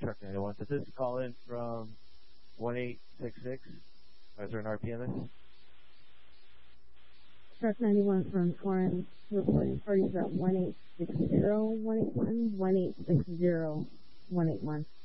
Truck 91. Does this call in from 1866? Is there an RPMS? Truck 91 from Torrance, reporting parties at 1860-181, 1860-181.